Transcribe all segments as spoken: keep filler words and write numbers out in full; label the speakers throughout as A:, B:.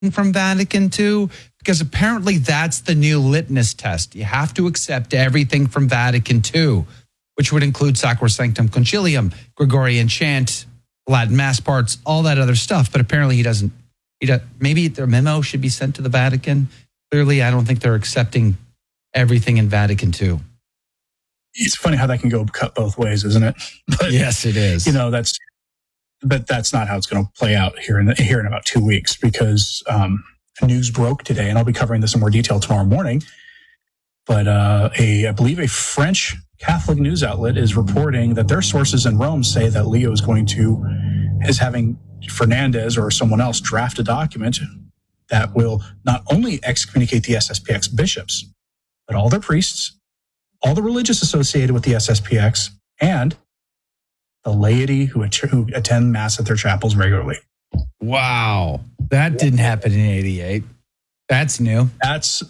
A: from Vatican two? Because apparently that's the new litmus test. You have to accept everything from Vatican two, which would include Sacrosanctum Concilium, Gregorian chant, Latin mass parts, all that other stuff. But apparently he doesn't. He does, maybe their memo should be sent to the Vatican. Clearly, I don't think they're accepting everything in Vatican two.
B: It's funny how that can go cut both ways, isn't it? But,
A: yes, it is.
B: You know, that's, but that's not how it's going to play out here in the, here in about two weeks because um, news broke today, and I'll be covering this in more detail tomorrow morning. But uh, a, I believe a French Catholic news outlet is reporting that their sources in Rome say that Leo is going to, is having Fernandez or someone else draft a document that will not only excommunicate the S S P X bishops, but all their priests, all the religious associated with the S S P X, and the laity who, att- who attend Mass at their chapels regularly.
A: Wow. That didn't happen in eighty-eight. That's new.
B: That's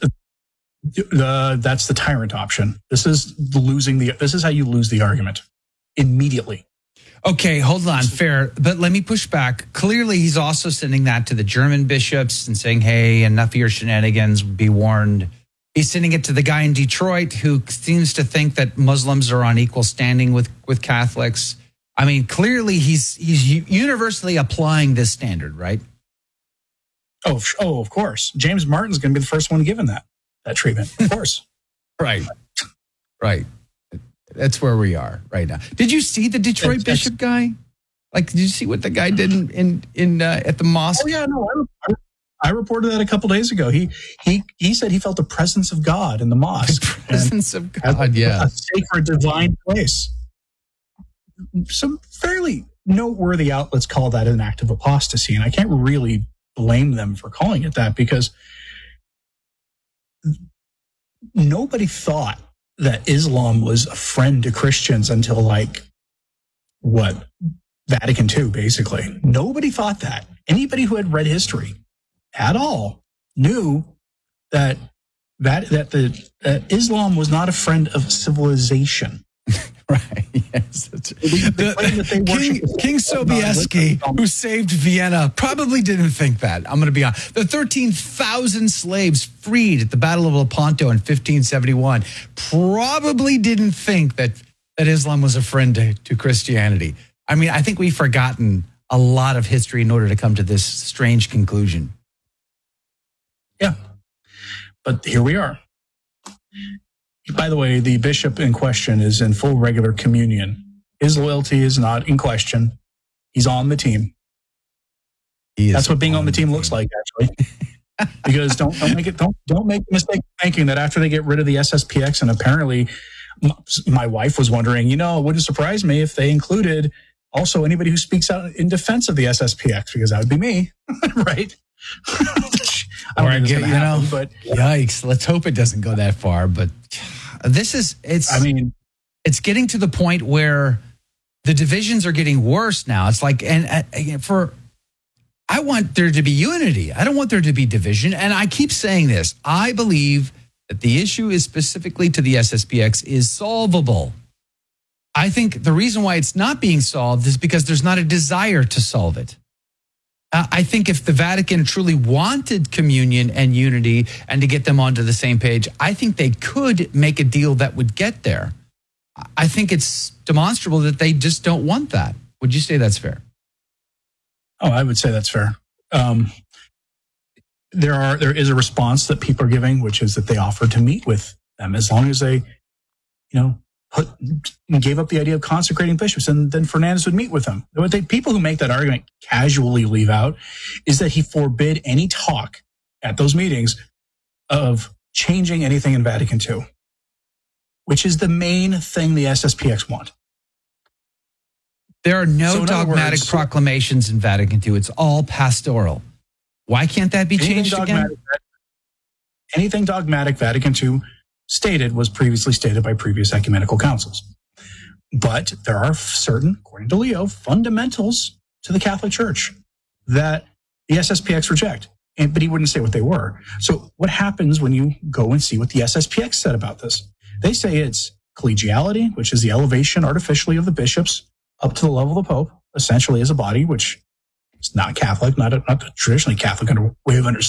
B: the that's the tyrant option. This is losing the this is how you lose the argument immediately.
A: Okay, hold on, fair. But let me push back. Clearly, he's also sending that to the German bishops and saying, hey, enough of your shenanigans, be warned. He's sending it to the guy in Detroit who seems to think that Muslims are on equal standing with, with Catholics. I mean, clearly he's he's universally applying this standard, right?
B: Oh, oh, of course. James Martin's going to be the first one given that that treatment, of course.
A: Right, right. That's where we are right now. Did you see the Detroit
B: it's,
A: bishop
B: it's,
A: guy? Like, did you see what the guy did in in, in uh, at the mosque?
B: Oh yeah, no, I, I reported that a couple days ago. He he he said he felt the presence of God in the mosque.
A: The presence of God,
B: a,
A: yeah,
B: a sacred, divine place. Some fairly noteworthy outlets call that an act of apostasy, and I can't really blame them for calling it that because nobody thought that Islam was a friend to Christians until like what Vatican two, basically. Nobody thought that. Anybody who had read history at all knew that that that the that Islam was not a friend of civilization.
A: Right. Yes. That's,
B: the, the,
A: the, King, King Sobieski, who saved Vienna, probably didn't think that. I'm going to be honest. The thirteen thousand slaves freed at the Battle of Lepanto in fifteen seventy-one probably didn't think that, that Islam was a friend to, to Christianity. I mean, I think we've forgotten a lot of history in order to come to this strange conclusion.
B: Yeah. But here we are. By the way, the bishop in question is in full regular communion. His loyalty is not in question. He's on the team. That's what being on, on the team, team looks like, actually. Because don't don't make it don't don't make the mistake of thinking that after they get rid of the S S P X, and apparently my wife was wondering, you know, it wouldn't surprise me if they included also anybody who speaks out in defense of the S S P X, because that would be me, right?
A: Or I get, you happen, know, but yikes. Let's hope it doesn't go that far. But this is, it's,
B: I mean,
A: it's getting to the point where the divisions are getting worse now. It's like, and uh, for, I want there to be unity. I don't want there to be division. And I keep saying this. I believe that the issue is specifically to the S S P X is solvable. I think the reason why it's not being solved is because there's not a desire to solve it. Uh, I think if the Vatican truly wanted communion and unity and to get them onto the same page, I think they could make a deal that would get there. I think it's demonstrable that they just don't want that. Would you say that's fair?
B: Oh, I would say that's fair. Um, there are there is a response that people are giving, which is that they offered to meet with them as long as they, you know, put gave up the idea of consecrating bishops, and then Fernandez would meet with them. What they, people who make that argument casually leave out is that he forbid any talk at those meetings of changing anything in Vatican two, which is the main thing the S S P X want.
A: There are no
B: so
A: dogmatic words, proclamations in Vatican two. It's all pastoral. Why can't that be changed again?
B: Anything dogmatic Vatican two stated was previously stated by previous ecumenical councils. But there are certain, according to Leo, fundamentals to the Catholic Church that the S S P X reject. And, but he wouldn't say what they were. So what happens when you go and see what the S S P X said about this? They say it's collegiality, which is the elevation artificially of the bishops up to the level of the Pope, essentially as a body, which It's not Catholic, not a, not the traditionally Catholic under way of understanding.